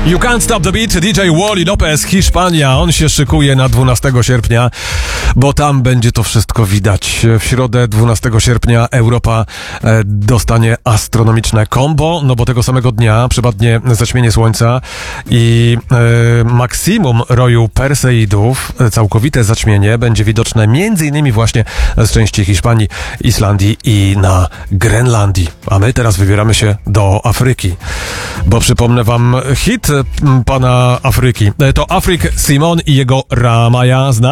You Can't Stop the Beat, DJ Wally Lopez, Hiszpania. On się szykuje na 12 sierpnia, bo tam będzie to wszystko widać. W środę 12 sierpnia Europa dostanie astronomiczne combo, no bo tego samego dnia przypadnie zaćmienie słońca i maksimum roju Perseidów, całkowite zaćmienie, będzie widoczne m.in. właśnie z części Hiszpanii, Islandii i na Grenlandii. A my teraz wybieramy się do Afryki, bo przypomnę wam hit pana Afryki. To Afryk Simon i jego Ramaya.